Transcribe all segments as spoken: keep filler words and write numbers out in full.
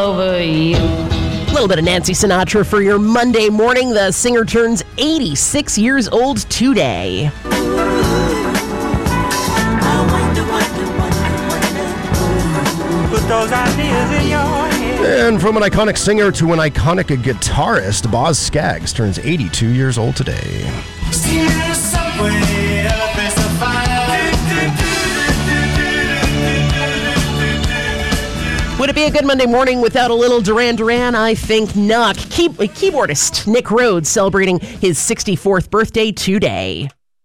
over you. A little bit of Nancy Sinatra for your Monday morning. The singer turns eighty-six years old today. Put those ideas in your head. And from an iconic singer to an iconic guitarist, Boz Scaggs turns eighty-two years old today. Would it be a good Monday morning without a little Duran Duran? I think not. Key- keyboardist Nick Rhodes celebrating his sixty-fourth birthday today.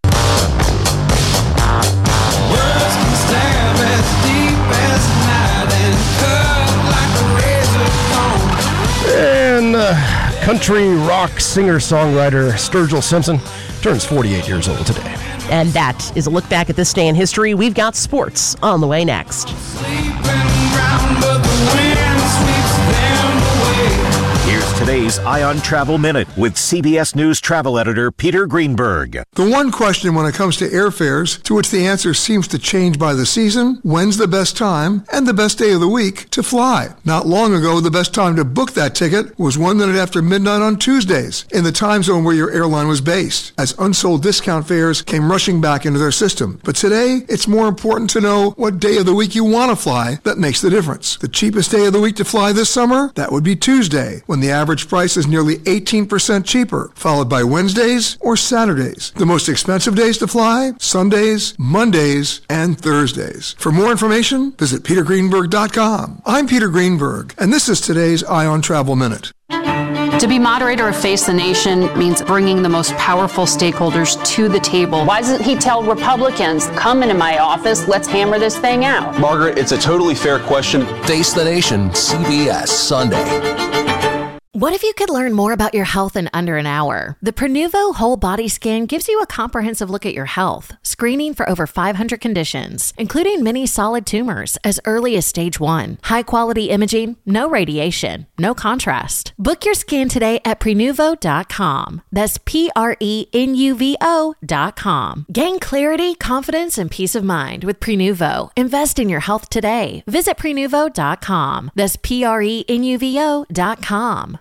And uh, country rock singer-songwriter Sturgill Simpson turns forty-eight years old today. And that is a look back at this day in history. We've got sports on the way next. Here's today's Eye on Travel Minute with C B S News travel editor Peter Greenberg. The one question when it comes to airfares, to which the answer seems to change by the season, when's the best time and the best day of the week to fly? Not long ago, the best time to book that ticket was one minute after midnight on Tuesdays, in the time zone where your airline was based, as unsold discount fares came rushing back into their system. But today, it's more important to know what day of the week you want to fly that makes the difference. The cheapest day of the week to fly this summer? That would be Tuesday, when the average price is nearly eighteen percent cheaper, followed by Wednesdays or Saturdays. The most expensive days to fly? Sundays, Mondays, and Thursdays. For more information, visit peter greenberg dot com. I'm Peter Greenberg, and this is today's Eye on Travel Minute. To be moderator of Face the Nation means bringing the most powerful stakeholders to the table. Why doesn't he tell Republicans, come into my office, let's hammer this thing out? Margaret, it's a totally fair question. Face the Nation, C B S, Sunday. What if you could learn more about your health in under an hour? The Prenuvo Whole Body Scan gives you a comprehensive look at your health, screening for over five hundred conditions, including many solid tumors as early as stage one. High-quality imaging, no radiation, no contrast. Book your scan today at prenuvo dot com. That's P R E N U V O dot com. Gain clarity, confidence, and peace of mind with Prenuvo. Invest in your health today. Visit prenuvo dot com. That's P R E N U V O dot com.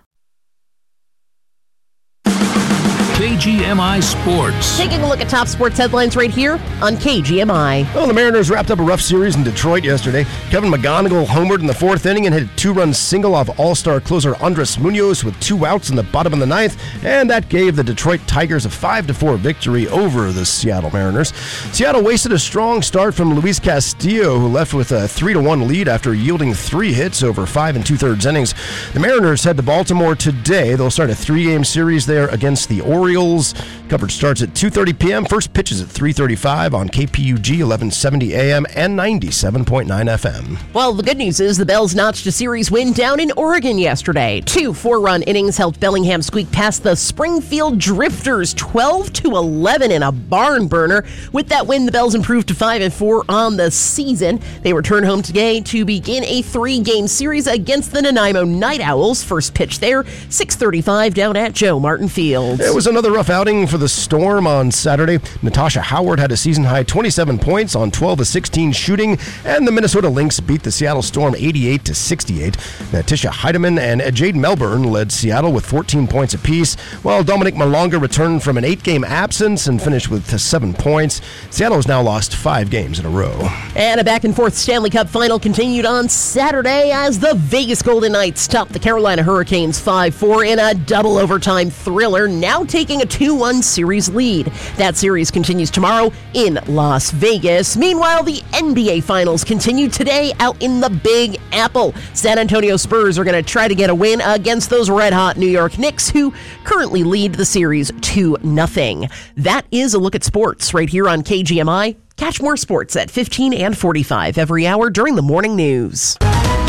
K G M I Sports. Taking a look at top sports headlines right here on K G M I. Well, the Mariners wrapped up a rough series in Detroit yesterday. Kevin McGonigal homered in the fourth inning and hit a two-run single off All-Star closer Andres Munoz with two outs in the bottom of the ninth, and that gave the Detroit Tigers a five to four victory over the Seattle Mariners. Seattle wasted a strong start from Luis Castillo, who left with a three to one lead after yielding three hits over five and two-thirds innings. The Mariners head to Baltimore today. They'll start a three-game series there against the Orioles. Coverage starts at two thirty p.m. First pitch is at three thirty-five on K P U G eleven seventy A M and ninety-seven point nine F M. Well, the good news is the Bells notched a series win down in Oregon yesterday. Two four-run innings helped Bellingham squeak past the Springfield Drifters twelve to eleven in a barn burner. With that win, the Bells improved to five and four on the season. They return home today to begin a three-game series against the Nanaimo Night Owls. First pitch there, six thirty-five down at Joe Martin Field. It was another rough outing for the Storm on Saturday. Natasha Howard had a season-high twenty-seven points on twelve of sixteen shooting, and the Minnesota Lynx beat the Seattle Storm eighty-eight to sixty-eight. Tisha Heidemann and Jade Melbourne led Seattle with fourteen points apiece, while Dominic Malonga returned from an eight-game absence and finished with seven points. Seattle has now lost five games in a row. And a back-and-forth Stanley Cup final continued on Saturday as the Vegas Golden Knights topped the Carolina Hurricanes five four in a double overtime thriller, now taking a two one series lead. That series continues tomorrow in Las Vegas. Meanwhile, the N B A Finals continue today out in the Big Apple. San Antonio Spurs are going to try to get a win against those red-hot New York Knicks, who currently lead the series two nothing. That is a look at sports right here on K G M I. Catch more sports at fifteen and forty-five every hour during the morning news.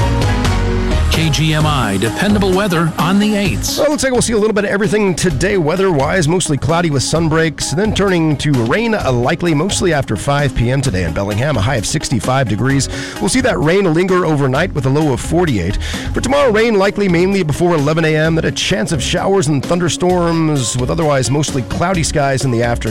K G M I, dependable weather on the eights. Well, looks like we'll see a little bit of everything today weather-wise, mostly cloudy with sun breaks, then turning to rain uh, likely mostly after five p.m. today in Bellingham, a high of sixty-five degrees. We'll see that rain linger overnight with a low of forty-eight. For tomorrow, rain likely mainly before eleven a.m., then a chance of showers and thunderstorms with otherwise mostly cloudy skies in the afternoon.